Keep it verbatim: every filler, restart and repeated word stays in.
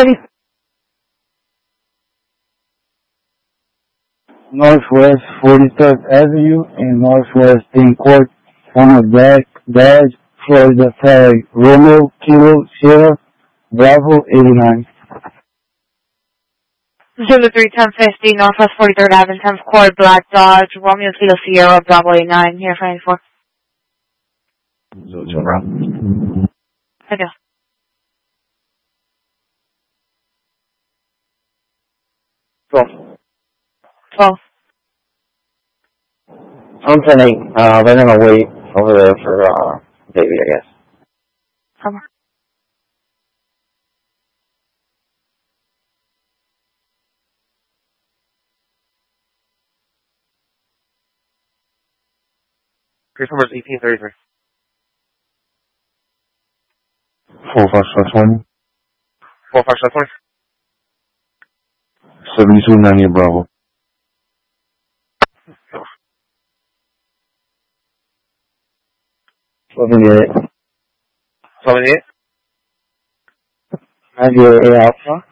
ready. Northwest forty-third Avenue and Northwest ten Court, Farmer Black, Badge, Florida tag, Romeo, Kilo, Sierra, Bravo, eighty-nine. Zulu three ten fifty, Northwest forty-third Avenue, tenth Court, Black Dodge, Romeo Kilo Sierra, Bravo eighty-nine, here for ninety-four. Zulu two, Bravo. Thank you. twelve. twelve. I'm ten eight. Uh, they're gonna wait over there for, uh, Davey, I guess. Summer. Case number is eighteen thirty-three. four five five twenty. four five seven twenty. seventy-two ninety Bravo. seventy-eight. seventy-eight. ninety-eight Alpha.